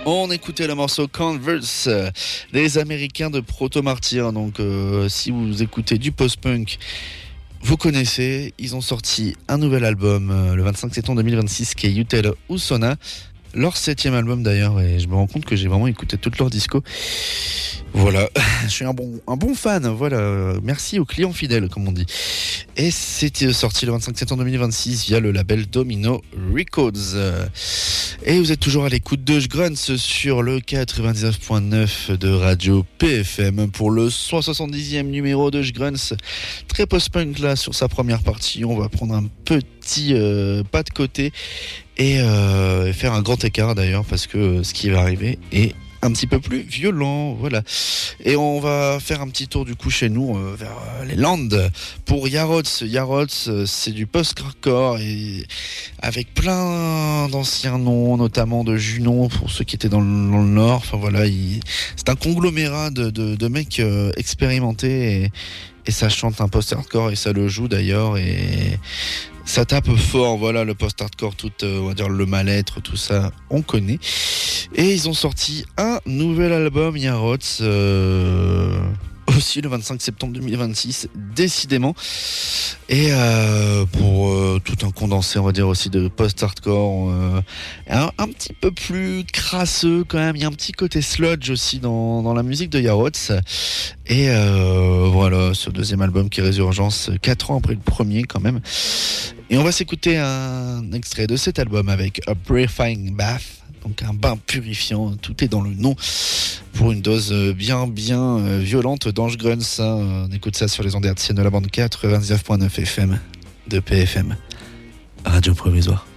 On écoutait le morceau Converse des Américains de Proto Martyr. Donc, si vous écoutez du post-punk, vous connaissez. Ils ont sorti un nouvel album le 25 septembre 2026 qui est Utel Usona. Leur 7e album d'ailleurs, et je me rends compte que j'ai vraiment écouté toute leur disco. Voilà, je suis un bon fan, voilà, merci aux clients fidèles comme on dit. Et c'était sorti le 25 septembre 2026 via le label Domino Records. Et vous êtes toujours à l'écoute de Grunts sur le 99.9 de Radio PFM pour le 170e numéro de Grunts. Très post-punk là sur sa première partie, on va prendre un petit pas de côté et faire un grand écart d'ailleurs parce que ce qui va arriver est un petit peu plus violent, voilà. Et on va faire un petit tour du coup chez nous vers les Landes pour Yarots. Yarots, c'est du post-hardcore et avec plein d'anciens noms, notamment de Junon pour ceux qui étaient dans le Nord. Enfin voilà, c'est un conglomérat de mecs expérimentés et ça chante un post-hardcore et ça le joue d'ailleurs et ça tape fort, voilà, le post-hardcore, tout, on va dire le mal-être, tout ça, on connaît. Et ils ont sorti un nouvel album, Yarots, aussi le 25 septembre 2026, décidément. Et pour tout un condensé, on va dire aussi de post-hardcore, un petit peu plus crasseux quand même. Il y a un petit côté sludge aussi dans la musique de Yarots. Et voilà, ce deuxième album qui est Résurgence, 4 ans après le premier quand même. Et on va s'écouter un extrait de cet album avec A Purifying Bath. Donc un bain purifiant, tout est dans le nom, pour une dose bien violente d'Ange Grunts. On écoute ça sur les ondes hertziennes de la bande 99.9 FM de PFM, Radio Provisoire.